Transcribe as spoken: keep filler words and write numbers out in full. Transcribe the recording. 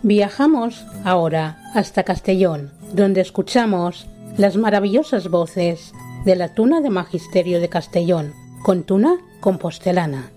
Viajamos ahora hasta Castellón, donde escuchamos las maravillosas voces de la Tuna de Magisterio de Castellón, con Tuna Compostelana.